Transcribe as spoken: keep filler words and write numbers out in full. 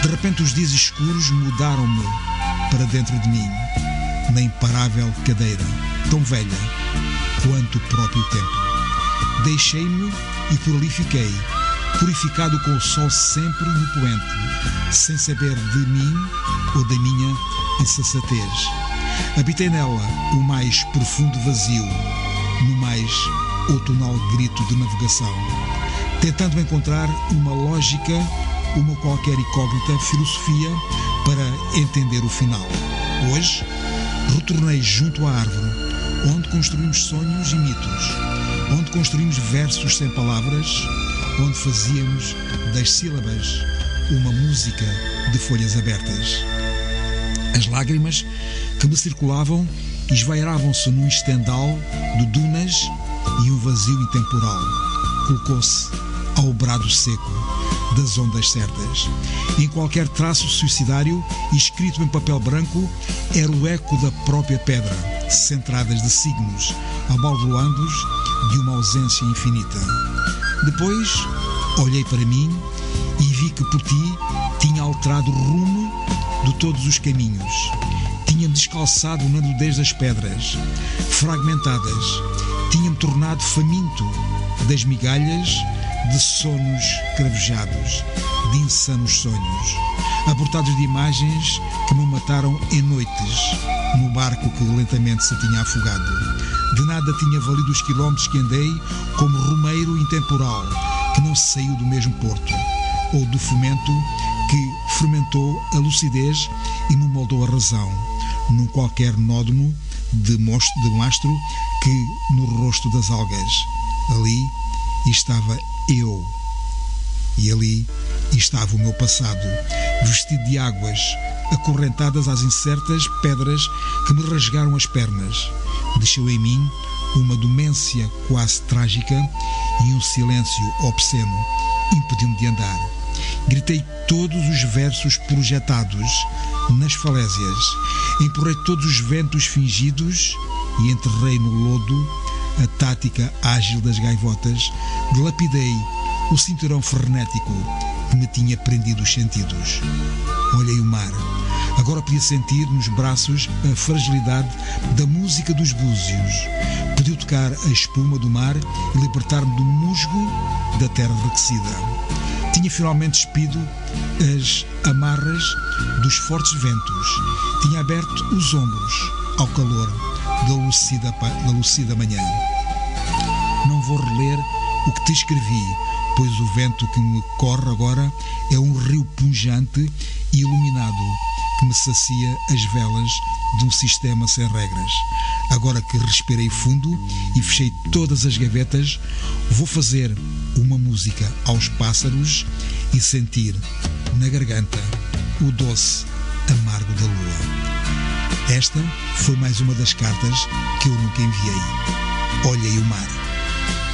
De repente os dias escuros mudaram-me para dentro de mim, na imparável cadeira, tão velha quanto o próprio tempo. Deixei-me e por ali fiquei, purificado com o sol sempre no poente, sem saber de mim ou da minha insensatez. Habitei nela o mais profundo vazio, no mais outonal grito de navegação, tentando encontrar uma lógica, uma qualquer incógnita filosofia para entender o final. Hoje, retornei junto à árvore, onde construímos sonhos e mitos, onde construímos versos sem palavras, onde fazíamos das sílabas uma música de folhas abertas. As lágrimas que me circulavam esvairavam-se num estendal de dunas e um vazio intemporal colocou-se ao brado seco das ondas certas. Em qualquer traço suicidário, escrito em papel branco, era o eco da própria pedra, centradas de signos, abalroando-os de uma ausência infinita. Depois, olhei para mim e vi que por ti tinha alterado o rumo de todos os caminhos. Tinha-me descalçado na nudez das pedras, fragmentadas. Tinha-me tornado faminto das migalhas de sonos cravejados, de insanos sonhos, abortados de imagens que me mataram em noites, no barco que lentamente se tinha afogado. De nada tinha valido os quilómetros que andei como romeiro intemporal, que não saiu do mesmo porto, ou do fomento que fermentou a lucidez e me moldou a razão, num qualquer nódomo de mostro de mastro que no rosto das algas. Ali estava eu, e ali estava o meu passado, vestido de águas acorrentadas às incertas pedras que me rasgaram as pernas. Deixou em mim uma demência quase trágica e um silêncio obsceno impediu-me de andar. Gritei todos os versos projetados nas falésias, empurrei todos os ventos fingidos e enterrei no lodo a tática ágil das gaivotas, dilapidei o cinturão frenético que me tinha prendido os sentidos. Olhei o mar. Agora podia sentir nos braços a fragilidade da música dos búzios. Podia tocar a espuma do mar e libertar-me do musgo da terra enriquecida. Tinha finalmente despido as amarras dos fortes ventos. Tinha aberto os ombros ao calor da lucida, da lucida manhã. Não vou reler o que te escrevi, pois o vento que me corre agora é um rio pungente e iluminado que me sacia as velas de um sistema sem regras. Agora que respirei fundo e fechei todas as gavetas, vou fazer uma música aos pássaros e sentir na garganta o doce amargo da lua. Esta foi mais uma das cartas que eu nunca enviei. Olhei o mar.